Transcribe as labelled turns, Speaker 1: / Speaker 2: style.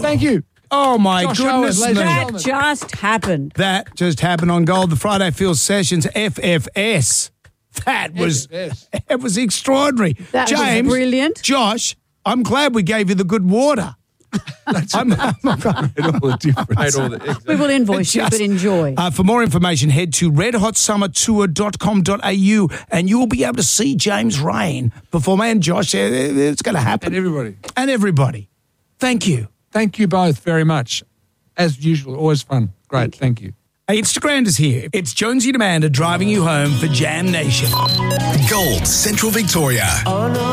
Speaker 1: Thank you.
Speaker 2: Oh, my
Speaker 1: Josh
Speaker 2: goodness
Speaker 1: Owen,
Speaker 2: me.
Speaker 1: ladies and
Speaker 3: That just happened.
Speaker 2: That just happened on Gold, the Friday Field Sessions, FFS. That was extraordinary.
Speaker 3: That was
Speaker 2: James,
Speaker 3: brilliant.
Speaker 2: Josh, I'm glad we gave you the good water. I'm
Speaker 1: Made all the difference.
Speaker 3: We will invoice you, but enjoy.
Speaker 2: For more information, head to redhotsummertour.com.au and you will be able to see James Rain perform. And Josh, it's going to happen.
Speaker 1: And everybody.
Speaker 2: Thank you.
Speaker 1: Thank you both very much. As usual, always fun. Great, thank you.
Speaker 2: Hey, Instagram is here. It's Jonesy and Amanda driving you home for Jam Nation.
Speaker 4: Gold Central Victoria.